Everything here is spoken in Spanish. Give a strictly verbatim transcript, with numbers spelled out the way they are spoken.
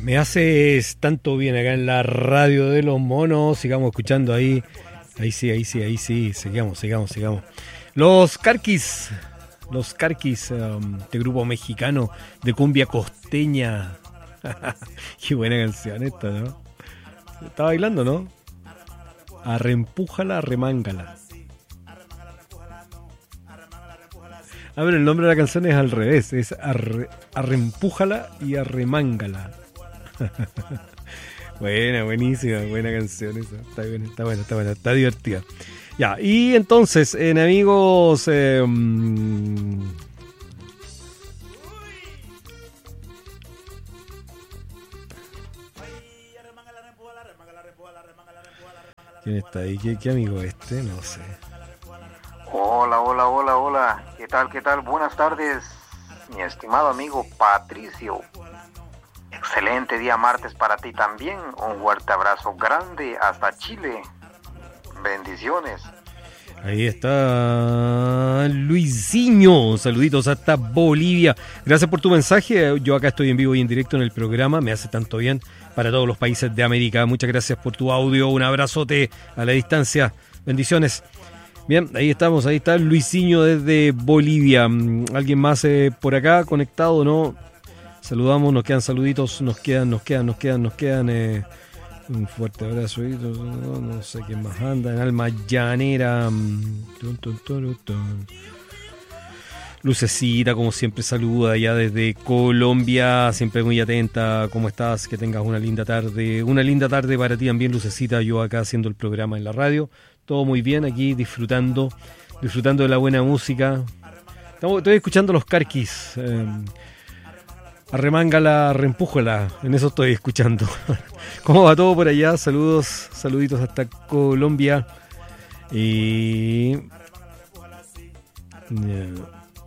Me haces tanto bien acá en la radio de los monos. Sigamos escuchando ahí. Ahí sí, ahí sí, ahí sí. Sigamos, sigamos, sigamos. Los Carquis. Los Carquis, um, de grupo mexicano de cumbia costeña. Qué buena canción esta, ¿no? Está bailando, ¿no? Arrempújala, arremángala. A ver, el nombre de la canción es al revés. Es arre, Arrempújala y arremángala. Buena, buenísima, buena canción esa. Está buena, está buena, está buena, está divertida. Ya, y entonces, en amigos, eh, ¿quién está ahí? ¿Qué, qué amigo este? No sé. Hola, hola, hola, hola. ¿Qué tal, qué tal? Buenas tardes, mi estimado amigo Patricio. Excelente día martes para ti también. Un fuerte abrazo grande hasta Chile. Bendiciones. Ahí está Luisinho. Saluditos hasta Bolivia. Gracias por tu mensaje. Yo acá estoy en vivo y en directo en el programa. Me hace tanto bien para todos los países de América. Muchas gracias por tu audio. Un abrazote a la distancia. Bendiciones. Bien, ahí estamos. Ahí está Luisinho desde Bolivia. ¿Alguien más eh, por acá conectado, no? Saludamos, nos quedan saluditos, nos quedan, nos quedan, nos quedan, nos quedan. Eh, un fuerte abrazo. No, no sé quién más anda. En Alma Llanera. Tun, tun, tun, tun. Lucecita, como siempre, saluda allá desde Colombia. Siempre muy atenta. ¿Cómo estás? Que tengas una linda tarde. Una linda tarde para ti también, Lucecita. Yo acá haciendo el programa en la radio. Todo muy bien aquí, disfrutando. Disfrutando de la buena música. Estamos, estoy escuchando los Carquis. Eh, Arremángala, reempújala, en eso estoy escuchando. ¿Cómo va todo por allá? Saludos, saluditos hasta Colombia. Y...